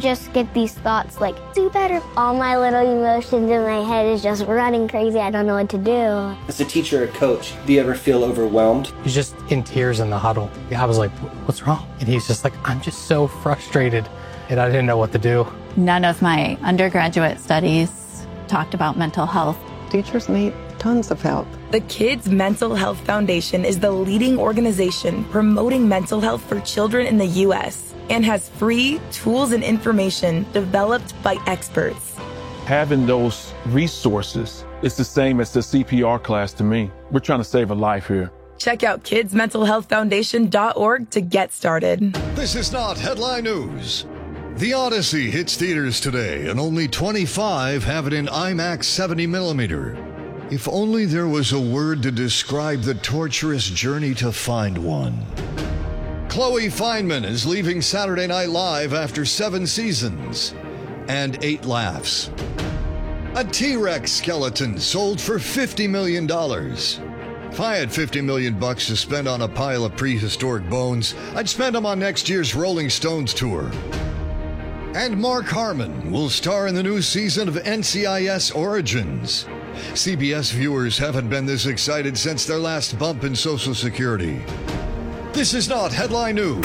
just get these thoughts like, do better. All my little emotions in my head is just running crazy. I don't know what to do. As a teacher or coach, do you ever feel overwhelmed? He's just in tears in the huddle. I was like, what's wrong? And he's just like, I'm just so frustrated. And I didn't know what to do. None of my undergraduate studies talked about mental health. Teachers need tons of help. The Kids Mental Health Foundation is the leading organization promoting mental health for children in the U.S. and has free tools and information developed by experts. Having those resources is the same as the CPR class to me. We're trying to save a life here. Check out kidsmentalhealthfoundation.org to get started. This is not headline news. The Odyssey hits theaters today, and only 25 have it in IMAX 70mm. If only there was a word to describe the torturous journey to find one. Chloe Fineman is leaving Saturday Night Live after 7 seasons and 8 laughs. A T-Rex skeleton sold for $50 million. If I had $50 million to spend on a pile of prehistoric bones, I'd spend them on next year's Rolling Stones tour. And Mark Harmon will star in the new season of NCIS Origins. CBS viewers haven't been this excited since their last bump in Social Security. This is not headline news.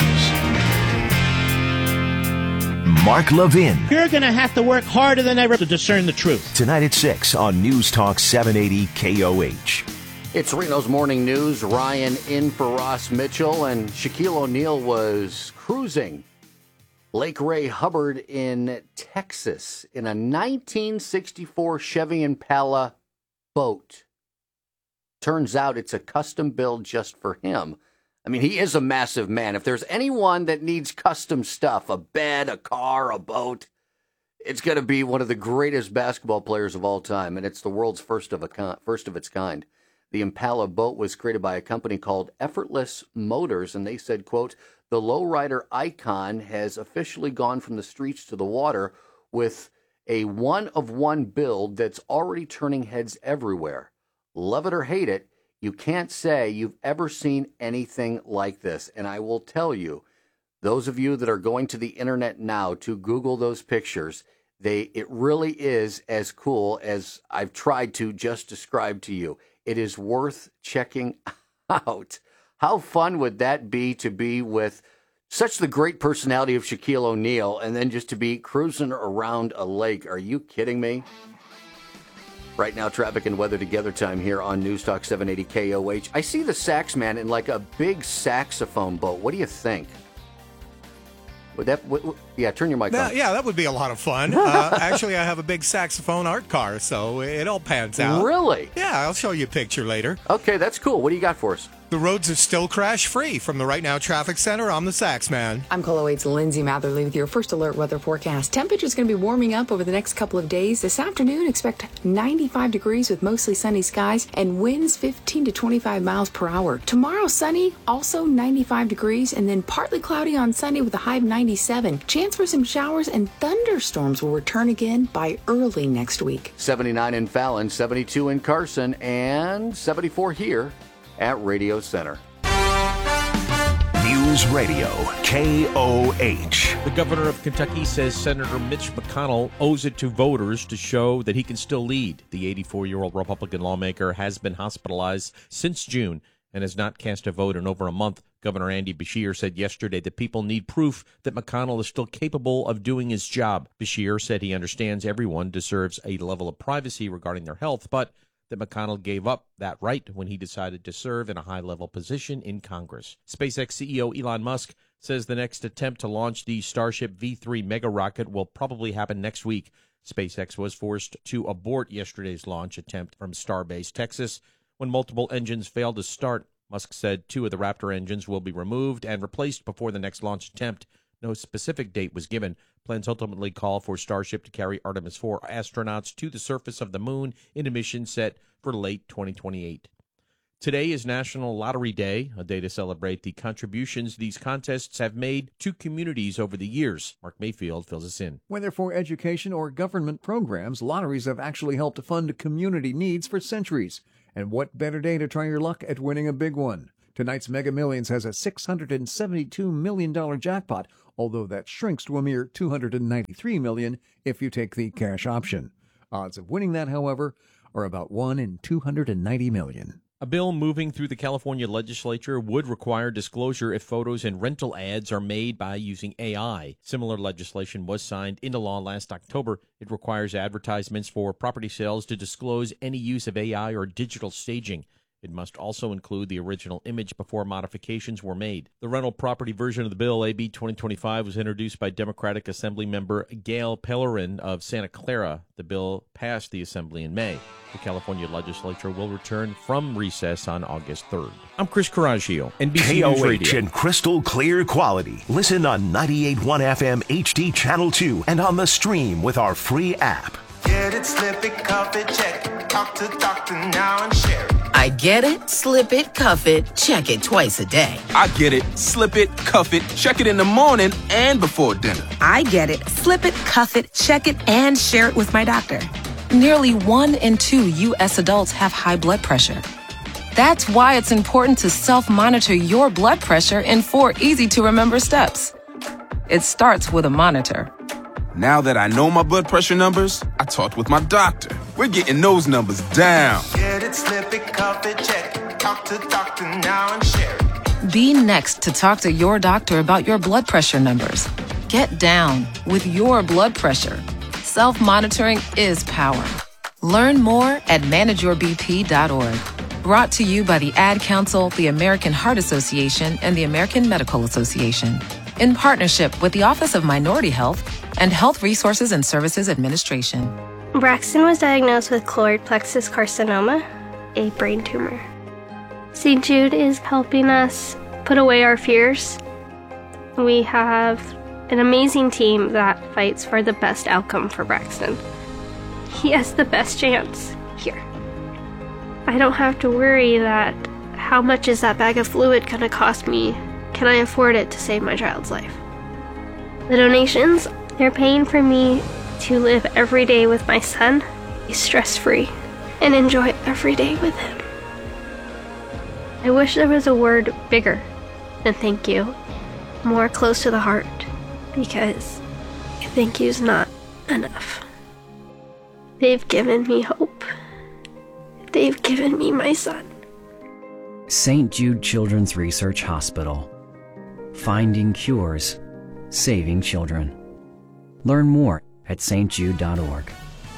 Mark Levin. You're going to have to work harder than ever to discern the truth. Tonight at 6 on News Talk 780 KOH. It's Reno's Morning News. Ryan in for Ross Mitchell, and Shaquille O'Neal was cruising Lake Ray Hubbard in Texas in a 1964 Chevy Impala boat. Turns out it's a custom build just for him. I mean, he is a massive man. If there's anyone that needs custom stuff, a bed, a car, a boat, it's going to be one of the greatest basketball players of all time, and it's the world's first of its kind. The Impala boat was created by a company called Effortless Motors, and they said, quote, the lowrider icon has officially gone from the streets to the water with a one-of-one build that's already turning heads everywhere. Love it or hate it, you can't say you've ever seen anything like this. And I will tell you, those of you that are going to the internet now to Google those pictures, it really is as cool as I've tried to just describe to you. It is worth checking out. How fun would that be to be with such the great personality of Shaquille O'Neal and then just to be cruising around a lake? Are you kidding me? Right now, traffic and weather together time here on News Talk 780 KOH. I see the sax man in like a big saxophone boat. What do you think? Yeah, turn your mic on. Yeah, that would be a lot of fun. Actually, I have a big saxophone art car, so it all pans out. Really? Yeah, I'll show you a picture later. Okay, that's cool. What do you got for us? The roads are still crash-free. From the Right Now Traffic Center, I'm the Sax Man. I'm Colo 8's Lindsay Matherly with your first alert weather forecast. Temperatures going to be warming up over the next couple of days. This afternoon, expect 95 degrees with mostly sunny skies and winds 15 to 25 miles per hour. Tomorrow, sunny, also 95 degrees, and then partly cloudy on Sunday with a high of 97. Chance for some showers and thunderstorms will return again by early next week. 79 in Fallon, 72 in Carson, and 74 here at Radio Center. News Radio, KOH. The governor of Kentucky says Senator Mitch McConnell owes it to voters to show that he can still lead. The 84-year-old Republican lawmaker has been hospitalized since June and has not cast a vote in over a month. Governor Andy Beshear said yesterday that people need proof that McConnell is still capable of doing his job. Beshear said he understands everyone deserves a level of privacy regarding their health, but that McConnell gave up that right when he decided to serve in a high-level position in Congress. SpaceX CEO Elon Musk says the next attempt to launch the Starship V3 mega rocket will probably happen next week. SpaceX was forced to abort yesterday's launch attempt from Starbase, Texas, when multiple engines failed to start. Musk said 2 of the Raptor engines will be removed and replaced before the next launch attempt. No specific date was given. Plans ultimately call for Starship to carry Artemis 4 astronauts to the surface of the moon in a mission set for late 2028. Today is National Lottery Day, a day to celebrate the contributions these contests have made to communities over the years. Mark Mayfield fills us in. Whether for education or government programs, lotteries have actually helped to fund community needs for centuries. And what better day to try your luck at winning a big one? Tonight's Mega Millions has a $672 million jackpot, although that shrinks to a mere $293 million if you take the cash option. Odds of winning that, however, are about 1 in 290 million. A bill moving through the California legislature would require disclosure if photos and rental ads are made by using AI. Similar legislation was signed into law last October. It requires advertisements for property sales to disclose any use of AI or digital staging. It must also include the original image before modifications were made. The rental property version of the bill, AB 2025, was introduced by Democratic Assembly member Gail Pellerin of Santa Clara. The bill passed the Assembly in May. The California legislature will return from recess on August 3rd. I'm Chris Coraggio, NBC News Radio. KOH and crystal clear quality. Listen on 98.1 FM HD Channel 2 and on the stream with our free app. Get it, slip it, cuff it, check it. Talk to doctor now and share it. I get it, slip it, cuff it, check it twice a day. I get it, slip it, cuff it, check it in the morning and before dinner. I get it, slip it, cuff it, check it, and share it with my doctor. Nearly 1 in 2 U.S. adults have high blood pressure. That's why it's important to self-monitor your blood pressure in 4 easy-to-remember steps. It starts with a monitor. Now that I know my blood pressure numbers, I talked with my doctor. We're getting those numbers down. Get it, slip it, cuff it, check it. Talk to doctor now and share it. Be next to talk to your doctor about your blood pressure numbers. Get down with your blood pressure. Self-monitoring is power. Learn more at manageyourbp.org. Brought to you by the Ad Council, the American Heart Association, and the American Medical Association. In partnership with the Office of Minority Health and Health Resources and Services Administration. Braxton was diagnosed with choroid plexus carcinoma, a brain tumor. St. Jude is helping us put away our fears. We have an amazing team that fights for the best outcome for Braxton. He has the best chance here. I don't have to worry that how much is that bag of fluid going to cost me? Can I afford it to save my child's life? The donations, they're paying for me to live every day with my son, be stress-free, and enjoy every day with him. I wish there was a word bigger than thank you, more close to the heart, because thank you's not enough. They've given me hope. They've given me my son. St. Jude Children's Research Hospital. Finding cures, saving children. Learn more at stjude.org.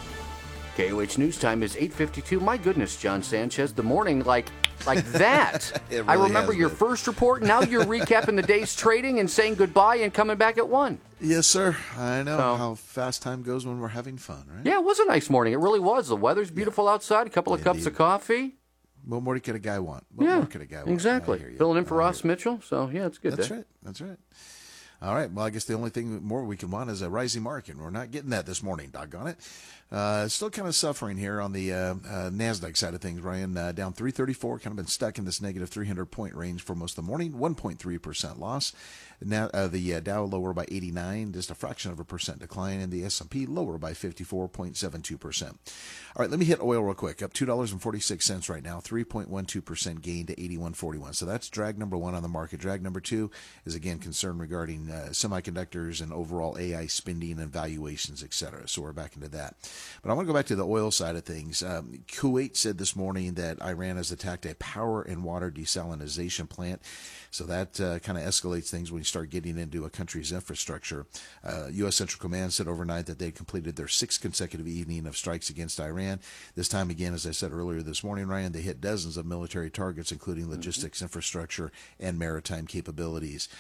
KOH News Time is 8:52. My goodness, John Sanchez, the morning like that. Really I remember your first report. Now you're recapping the day's trading and saying goodbye and coming back at 1. Yes, sir. I know how fast time goes when we're having fun, right? Yeah, it was a nice morning. It really was. The weather's beautiful outside. A couple of cups of coffee. What more could a guy want? What more could a guy want? Exactly. Filling in for Ross Mitchell. So, yeah, it's a good That's day. right. That's right. All right. Well, I guess the only thing more we can want is a rising market. We're not getting that this morning, doggone it. Still kind of suffering here on the NASDAQ side of things, Ryan. Down 334, kind of been stuck in this negative 300-point range for most of the morning, 1.3% loss. Now the Dow lower by 89, just a fraction of a percent decline, and the S&P lower by 54.72%. All right, let me hit oil real quick. Up $2.46 right now, 3.12% gain to 81.41. So that's drag number 1 on the market. Drag number 2 is again concern regarding semiconductors and overall AI spending and valuations, etc. So we're back into that. But I want to go back to the oil side of things. Kuwait said this morning that Iran has attacked a power and water desalination plant. So that kind of escalates things when you start getting into a country's infrastructure. U.S. Central Command said overnight that they completed their 6th consecutive evening of strikes against Iran. This time again, as I said earlier this morning, Ryan, they hit dozens of military targets, including logistics, infrastructure, and maritime capabilities.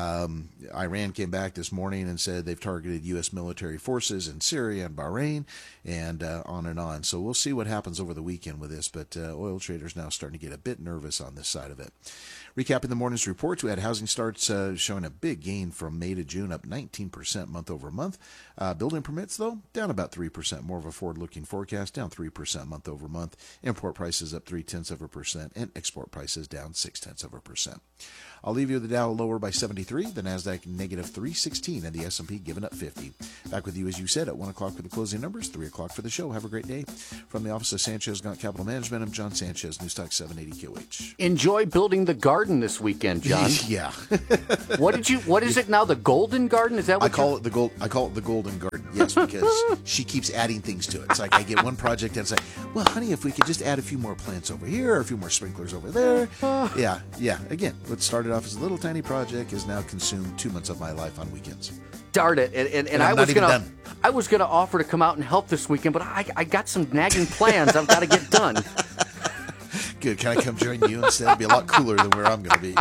Iran came back this morning and said they've targeted U.S. military forces in Syria and Bahrain, and on and on. So we'll see what happens over the weekend with this, but oil traders now starting to get a bit nervous on this side of it. Recapping the morning's reports, we had housing starts showing a big gain from May to June, up 19% month over month. Building permits, though, down about 3%. More of a forward-looking forecast, down 3% month over month. Import prices up 0.3%, and export prices down 0.6%. I'll leave you with the Dow lower by 73, the NASDAQ negative 316, and the S&P giving up 50. Back with you, as you said, at 1 o'clock for the closing numbers, 3 o'clock for the show. Have a great day. From the office of Sanchez Gaunt Capital Management, I'm John Sanchez, News Talk 780 KOH. Enjoy building the garden garden this weekend, John. Yeah. What is it now? The Golden Garden? Is that what I call it the Golden Garden? Yes, because she keeps adding things to it. It's like I get one project and it's like, well, honey, if we could just add a few more plants over here, or a few more sprinklers over there. Yeah. Again, what started off as a little tiny project has now consumed 2 months of my life on weekends. Darn it! And I was gonna offer to come out and help this weekend, but I got some nagging plans I've got to get done. Good. Can I come join you instead? It'll be a lot cooler than where I'm going to be.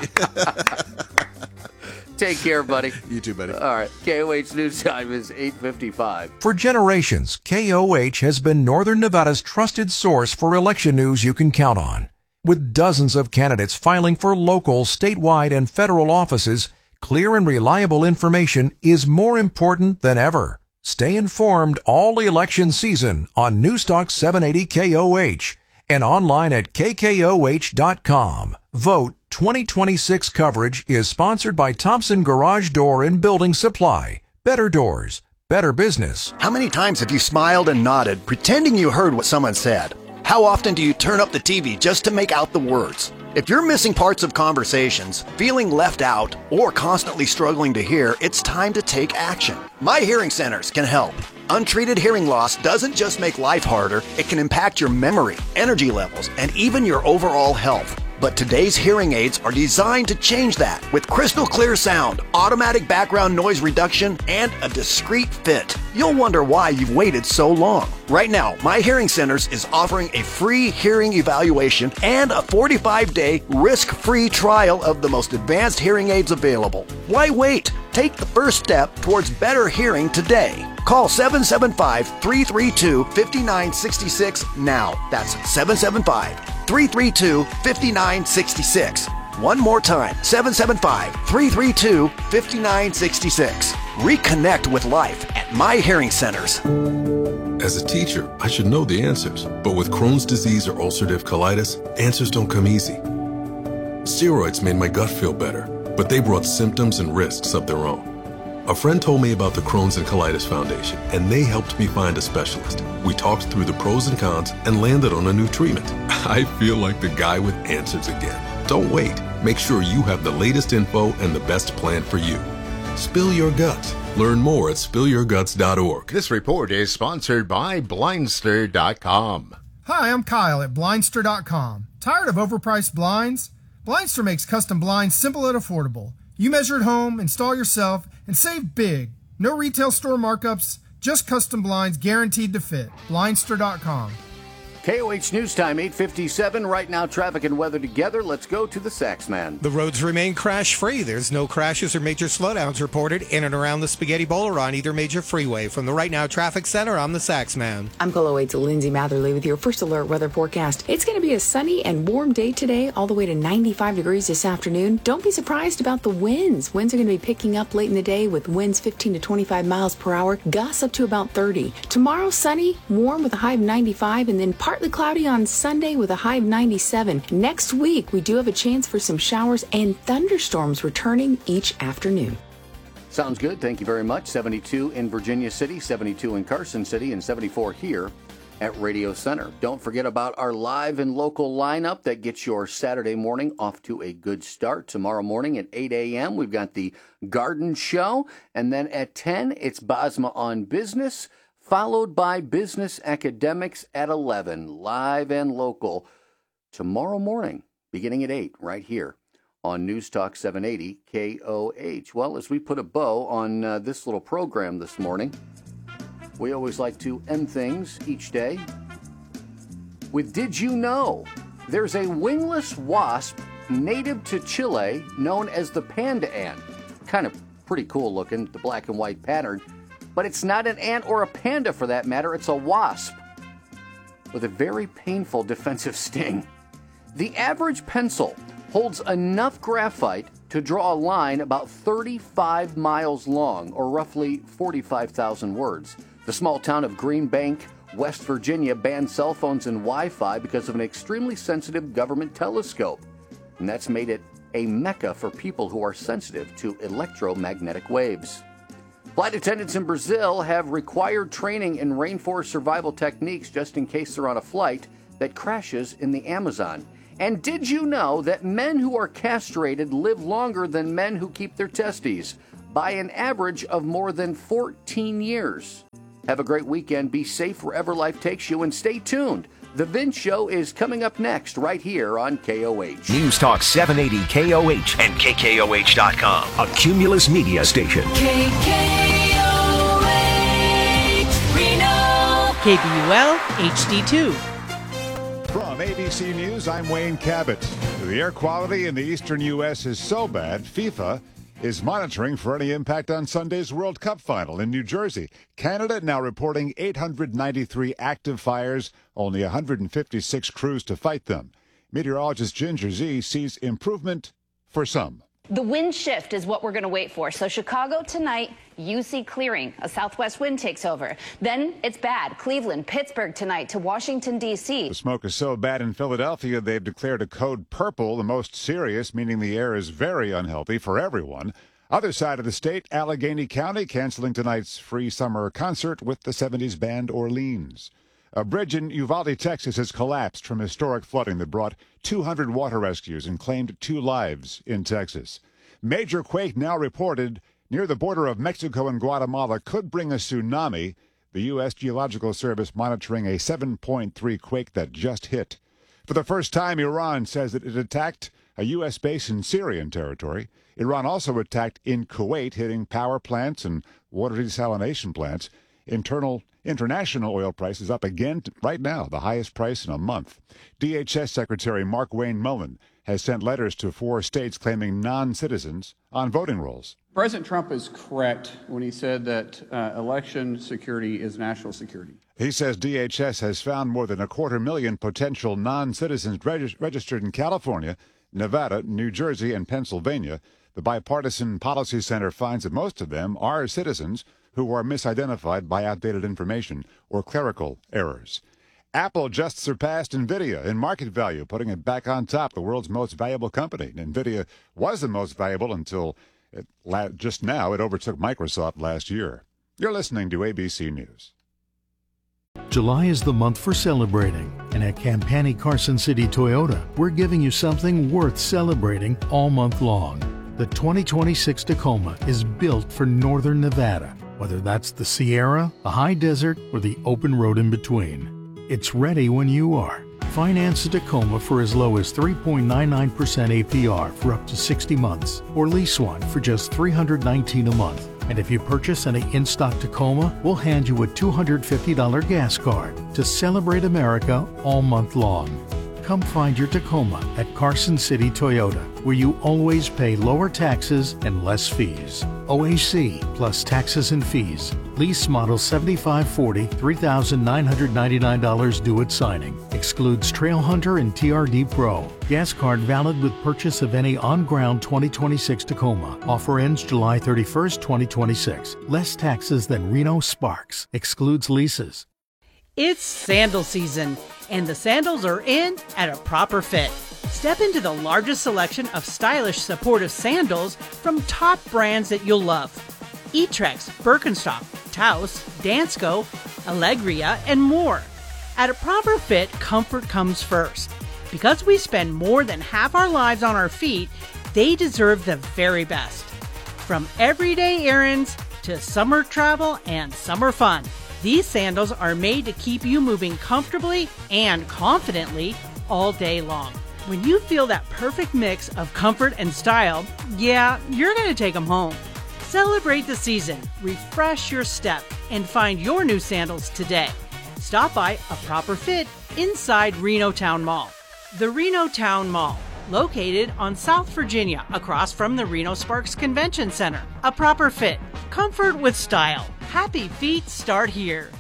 Take care, buddy. You too, buddy. All right. KOH News Time is 8:55. For generations, KOH has been Northern Nevada's trusted source for election news you can count on. With dozens of candidates filing for local, statewide, and federal offices, clear and reliable information is more important than ever. Stay informed all election season on Newstalk 780 KOH and online at KKOH.com. Vote 2026 coverage is sponsored by Thompson Garage Door and Building Supply. Better doors, better business. How many times have you smiled and nodded, pretending you heard what someone said? How often do you turn up the TV just to make out the words? If you're missing parts of conversations, feeling left out, or constantly struggling to hear, it's time to take action. My Hearing Centers can help. Untreated hearing loss doesn't just make life harder, it can impact your memory, energy levels, and even your overall health. But today's hearing aids are designed to change that with crystal clear sound, automatic background noise reduction, and a discreet fit. You'll wonder why you've waited so long. Right now, My Hearing Centers is offering a free hearing evaluation and a 45-day risk-free trial of the most advanced hearing aids available. Why wait? Take the first step towards better hearing today. Call 775-332-5966 now. That's 775-332-5966. One more time, 775-332-5966. Reconnect with life at My Hearing Centers. As a teacher, I should know the answers, but with Crohn's disease or ulcerative colitis, answers don't come easy. Steroids made my gut feel better, but they brought symptoms and risks of their own. A friend told me about the Crohn's and Colitis Foundation, and they helped me find a specialist. We talked through the pros and cons and landed on a new treatment. I feel like the guy with answers again. Don't wait. Make sure you have the latest info and the best plan for you. Spill your guts. Learn more at spillyourguts.org. This report is sponsored by Blindster.com. Hi, I'm Kyle at Blindster.com. Tired of overpriced blinds? Blindster makes custom blinds simple and affordable. You measure at home, install yourself, and save big. No retail store markups, just custom blinds guaranteed to fit. Blindster.com. KOH News Time, 8:57. Right now, traffic and weather together. Let's go to the Saxman. The roads remain crash-free. There's no crashes or major slowdowns reported in and around the Spaghetti Bowl or on either major freeway. From the Right Now Traffic Center, I'm the Saxman. I'm KOH Lindsay Matherly with your first alert weather forecast. It's going to be a sunny and warm day today, all the way to 95 degrees this afternoon. Don't be surprised about the winds. Winds are going to be picking up late in the day with winds 15 to 25 miles per hour, gusts up to about 30. Tomorrow, sunny, warm with a high of 95, and then partly cloudy on Sunday with a high of 97. Next week, we do have a chance for some showers and thunderstorms returning each afternoon. Sounds good. Thank you very much. 72 in Virginia City, 72 in Carson City, and 74 here at Radio Center. Don't forget about our live and local lineup that gets your Saturday morning off to a good start. Tomorrow morning at 8 a.m., we've got the Garden Show, and then at 10, it's Basma on Business, followed by Business Academics at 11, live and local, tomorrow morning, beginning at 8, right here on News Talk 780 KOH. Well, as we put a bow on this little program this morning, we always like to end things each day with Did You Know? There's a wingless wasp native to Chile known as the panda ant. Kind of pretty cool looking, the black and white pattern. But it's not an ant or a panda for that matter, it's a wasp with a very painful defensive sting. The average pencil holds enough graphite to draw a line about 35 miles long, or roughly 45,000 words. The small town of Green Bank, West Virginia, banned cell phones and Wi-Fi because of an extremely sensitive government telescope. And that's made it a mecca for people who are sensitive to electromagnetic waves. Flight attendants in Brazil have required training in rainforest survival techniques just in case they're on a flight that crashes in the Amazon. And did you know that men who are castrated live longer than men who keep their testes by an average of more than 14 years? Have a great weekend. Be safe wherever life takes you, and stay tuned. The Vince Show is coming up next right here on KOH. News Talk 780 KOH and KKOH.com. A Cumulus Media station. KKOH Reno. KBUL HD2. From ABC News, I'm Wayne Cabot. The air quality in the eastern U.S. is so bad, FIFA is monitoring for any impact on Sunday's World Cup final in New Jersey. Canada now reporting 893 active fires, only 156 crews to fight them. Meteorologist Ginger Z sees improvement for some. The wind shift is what we're going to wait for. So Chicago tonight, UC clearing. A southwest wind takes over. Then it's bad. Cleveland, Pittsburgh tonight to Washington, D.C. The smoke is so bad in Philadelphia, they've declared a code purple, the most serious, meaning the air is very unhealthy for everyone. Other side of the state, Allegheny County canceling tonight's free summer concert with the 70s band Orleans. A bridge in Uvalde, Texas has collapsed from historic flooding that brought 200 water rescues and claimed 2 lives in Texas. Major quake now reported near the border of Mexico and Guatemala could bring a tsunami. The U.S. Geological Service monitoring a 7.3 quake that just hit. For the first time, Iran says that it attacked a U.S. base in Syrian territory. Iran also attacked in Kuwait, hitting power plants and water desalination plants. International oil prices up again right now, the highest price in a month. DHS Secretary Mark-Wayne Mullen has sent letters to 4 states claiming non-citizens on voting rolls. President Trump is correct when he said that election security is national security. He says DHS has found more than 250,000 potential non-citizens registered in California, Nevada, New Jersey, and Pennsylvania. The Bipartisan Policy Center finds that most of them are citizens who are misidentified by outdated information or clerical errors. Apple just surpassed NVIDIA in market value, putting it back on top, the world's most valuable company. NVIDIA was the most valuable until just now it overtook Microsoft last year. You're listening to ABC News. July is the month for celebrating, and at Campani Carson City Toyota, we're giving you something worth celebrating all month long. The 2026 Tacoma is built for Northern Nevada, whether that's the Sierra, the high desert, or the open road in between. It's ready when you are. Finance a Tacoma for as low as 3.99% APR for up to 60 months, or lease one for just $319 a month. And if you purchase any in-stock Tacoma, we'll hand you a $250 gas card to celebrate America all month long. Come find your Tacoma at Carson City Toyota, where you always pay lower taxes and less fees. OAC plus taxes and fees. Lease model 7540, $3,999 due at signing. Excludes Trailhunter and TRD Pro. Gas card valid with purchase of any on-ground 2026 Tacoma. Offer ends July 31st, 2026. Less taxes than Reno Sparks. Excludes leases. It's sandal season, and the sandals are in at a proper fit. Step into the largest selection of stylish, supportive sandals from top brands that you'll love. Etrex, Birkenstock, Taos, Dansko, Allegria, and more. At a proper fit, comfort comes first. Because we spend more than half our lives on our feet, they deserve the very best. From everyday errands to summer travel and summer fun, these sandals are made to keep you moving comfortably and confidently all day long. When you feel that perfect mix of comfort and style, yeah, you're going to take them home. Celebrate the season, refresh your step, and find your new sandals today. Stop by A Proper Fit inside Reno Town Mall. The Reno Town Mall, located on South Virginia across from the Reno Sparks Convention Center. A Proper Fit, comfort with style. Happy feet start here.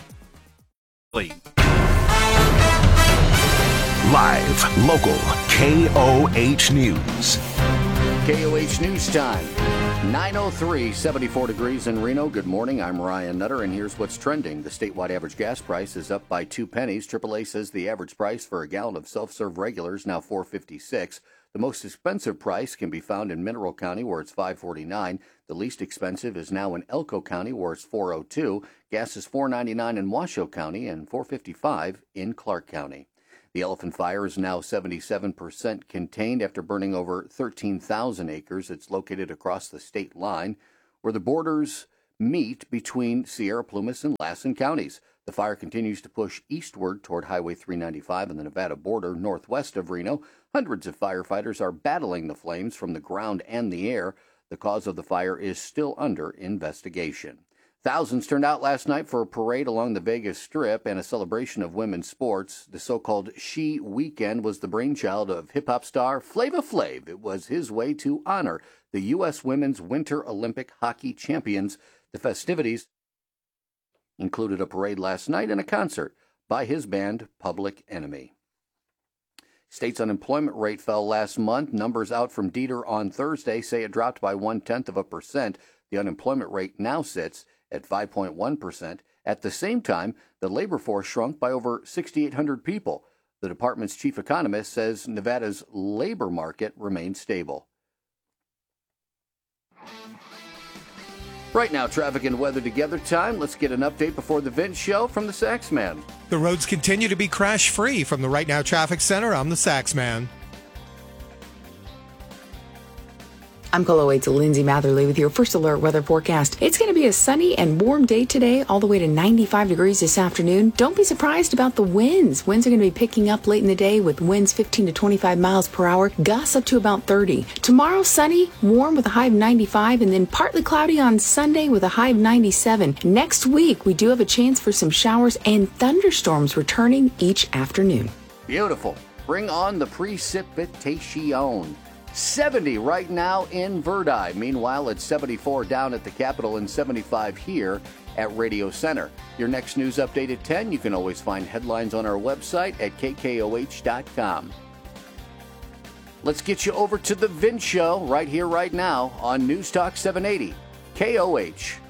Live, local, KOH News. KOH News Time. 9:03, 74 degrees in Reno. Good morning. I'm Ryan Nutter, and here's what's trending. The statewide average gas price is up by 2 pennies. AAA says the average price for a gallon of self-serve regular is now $4.56. The most expensive price can be found in Mineral County, where it's $5.49. The least expensive is now in Elko County, where it's $4.02. Gas is $4.99 in Washoe County and $4.55 in Clark County. The Elephant Fire is now 77% contained after burning over 13,000 acres. It's located across the state line where the borders meet between Sierra Plumas and Lassen counties. The fire continues to push eastward toward Highway 395 on the Nevada border northwest of Reno. Hundreds of firefighters are battling the flames from the ground and the air. The cause of the fire is still under investigation. Thousands turned out last night for a parade along the Vegas Strip and a celebration of women's sports. The so-called She Weekend was the brainchild of hip-hop star Flava Flav. It was his way to honor the U.S. Women's Winter Olympic hockey champions. The festivities included a parade last night and a concert by his band Public Enemy. State's unemployment rate fell last month. Numbers out from Dieter on Thursday say it dropped by 0.1%. The unemployment rate now sits at 5.1%. At the same time, the labor force shrunk by over 6,800 people. The department's chief economist says Nevada's labor market remains stable. Right now, traffic and weather together time. Let's get an update before the Vince Show from the Saxman. The roads continue to be crash-free. From the Right Now Traffic Center, I'm the Saxman. I'm Colo 8's Lindsay Matherly with your first alert weather forecast. It's going to be a sunny and warm day today, all the way to 95 degrees this afternoon. Don't be surprised about the winds. Winds are going to be picking up late in the day with winds 15 to 25 miles per hour, gusts up to about 30. Tomorrow, sunny, warm with a high of 95, and then partly cloudy on Sunday with a high of 97. Next week, we do have a chance for some showers and thunderstorms returning each afternoon. Beautiful. Bring on the precipitation. 70 right now in Verdi. Meanwhile, it's 74 down at the Capitol and 75 here at Radio Center. Your next news update at 10. You can always find headlines on our website at KKOH.com. Let's get you over to the Vince Show right here, right now on News Talk 780 KOH.